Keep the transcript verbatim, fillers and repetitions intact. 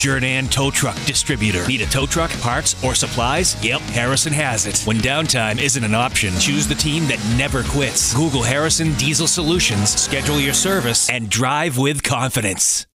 Jernan Tow Truck Distributor. Need a tow truck, parts, or supplies? Yep, Harrison has it. When downtime isn't an option, choose the team that never quits. Google Harrison Diesel Solutions, schedule your service, and drive with confidence.